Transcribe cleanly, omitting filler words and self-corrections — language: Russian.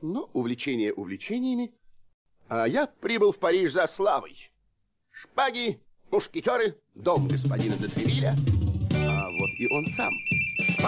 Но увлечение увлечениями. А я прибыл в Париж за славой. Шпаги, мушкетеры, дом господина де Тревилля. А вот и он сам.